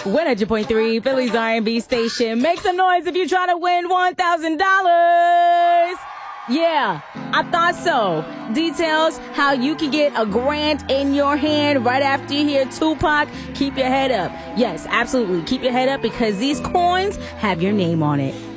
100.3 Philly's R&B station. Make some noise if you're trying to win $1,000. Yeah, I thought so. Details how you can get a grant in your hand right after you hear Tupac. Keep your head up. Yes, absolutely. Keep your head up because these coins have your name on it.